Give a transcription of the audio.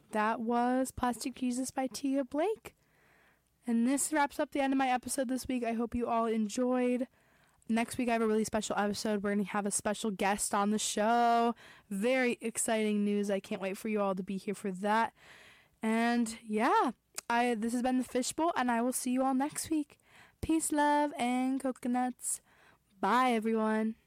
that was Plastic Jesus by Tia Blake. And this wraps up the end of my episode this week. I hope you all enjoyed. Next week I have a really special episode. We're going to have a special guest on the show. Very exciting news. I can't wait for you all to be here for that. And yeah, this has been The Fishbowl, and I will see you all next week. Peace, love, and coconuts. Bye, everyone.